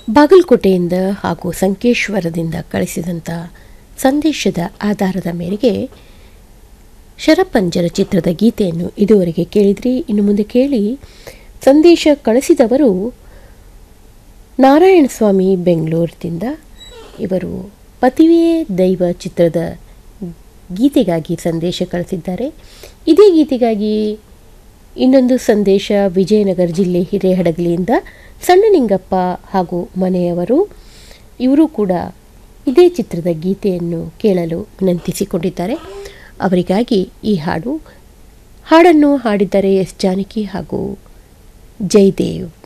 ಬಾಗಲಕೋಟೆಯಿಂದ ಹಾಗೂ ಸಂಕೇಶ್ವರದಿಂದ ಕಳಿಸಿದಂಥ ಸಂದೇಶದ ಆಧಾರದ ಮೇರೆಗೆ ಶರಪಂಜರ ಚಿತ್ರದ ಗೀತೆಯನ್ನು ಇದುವರೆಗೆ ಕೇಳಿದ್ರಿ. ಇನ್ನು ಮುಂದೆ ಕೇಳಿ, ಸಂದೇಶ ಕಳಿಸಿದವರು ನಾರಾಯಣಸ್ವಾಮಿ ಬೆಂಗಳೂರಿನಿಂದ. ಇವರು ಪತಿವೇ ದೈವ ಚಿತ್ರದ ಗೀತೆಗಾಗಿ ಸಂದೇಶ ಕಳಿಸಿದ್ದಾರೆ. ಇದೇ ಗೀತೆಗಾಗಿ ಇನ್ನೊಂದು ಸಂದೇಶ ವಿಜಯನಗರ ಜಿಲ್ಲೆ ಹಿರೇಹಡಗಲಿಯಿಂದ ಸಣ್ಣನಿಂಗಪ್ಪ ಹಾಗೂ ಮನೆಯವರು. ಇವರು ಕೂಡ ಇದೇ ಚಿತ್ರದ ಗೀತೆಯನ್ನು ಕೇಳಲು ವಿನಂತಿಸಿಕೊಂಡಿದ್ದಾರೆ. ಅವರಿಗಾಗಿ ಈ ಹಾಡನ್ನು ಹಾಡಿದ್ದಾರೆ ಎಸ್ ಜಾನಕಿ ಹಾಗೂ ಜಯದೇವ್.